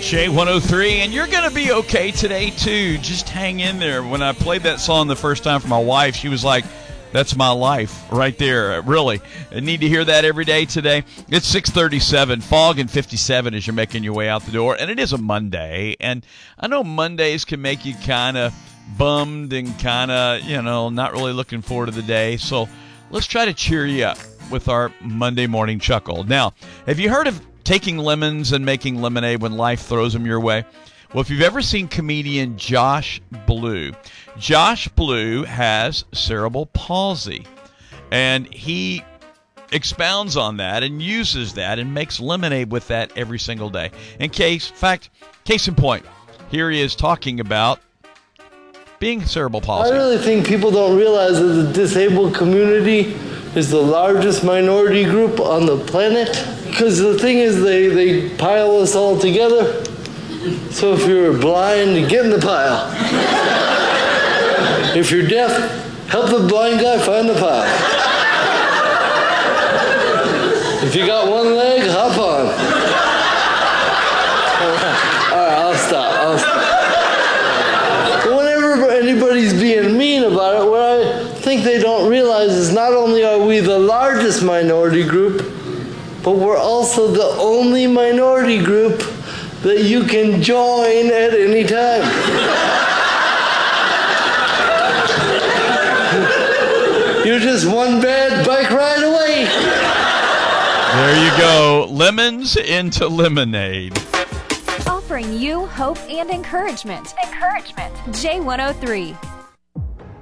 J103, and you're going to be okay today, too. Just hang in there. When I played that song the first time for my wife, she was like, that's my life right there. Really. I need to hear that every day today. It's 6:37, fog and 57 as you're making your way out the door. And it is a Monday. And I know Mondays can make you kind of bummed and kind of, not really looking forward to the day. So let's try to cheer you up with our Monday morning chuckle. Now, have you heard of taking lemons and making lemonade when life throws them your way? Well, if you've ever seen comedian Josh Blue has cerebral palsy, and he expounds on that and uses that and makes lemonade with that every single day. Case in point, here he is talking about being cerebral palsy. I really think people don't realize that the disabled community is the largest minority group on the planet. Because the thing is, they pile us all together. So if you're blind, get in the pile. If you're deaf, help the blind guy find the pile. If you got one leg, hop on. All right, I'll stop. But whenever anybody's being mean about it, what I think they don't realize is not only are we the largest minority group, but we're also the only minority group that you can join at any time. You're just one bad bike ride away. There you go. Lemons into lemonade. Offering you hope and encouragement. J103.